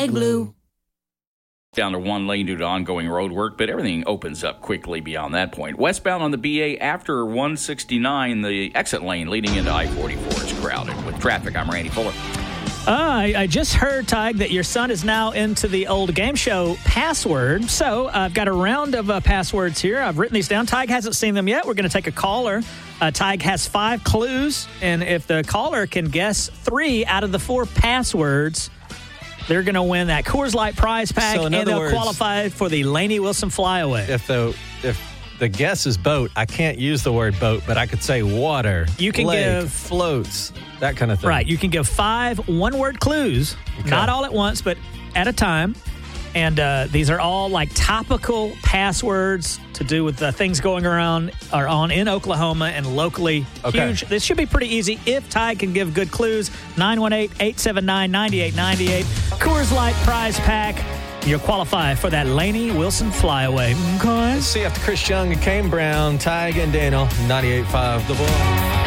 Big Blue. Down to one lane due to ongoing road work, but everything opens up quickly beyond that point. Westbound on the BA after 169, the exit lane leading into I-44 is crowded with traffic. I'm Randy Fuller. I just heard, Tig, that your son is now into the old game show password. So I've got a round of passwords here. I've written these down. Tig hasn't seen them yet. We're going to take a caller. Tig has 5 clues, and if the caller can guess 3 out of the 4 passwords, they're going to win that Coors Light prize pack, So in and other they'll words, qualify for the Lainey Wilson Flyaway. If the guess is boat, I can't use the word boat, but I could say water, You can lake, give- floats, that kind of thing. Right. You can give 5 one-word clues, not all at once, but at a time. And these are all like topical passwords to do with the things going around or on in Oklahoma and locally huge. This should be pretty easy if Ty can give good clues. 918-879-9898. Coors Light prize pack. You'll qualify for that Lainey Wilson Flyaway. Okay. See you after Chris Young and Kane Brown, Tig and Daniel, 98.5 The Bull.